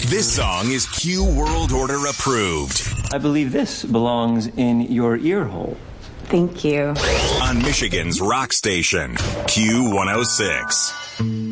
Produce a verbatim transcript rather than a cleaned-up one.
This song is Q World Order approved. I believe this belongs in your ear hole. Thank you. On Michigan's rock station, Q one oh six.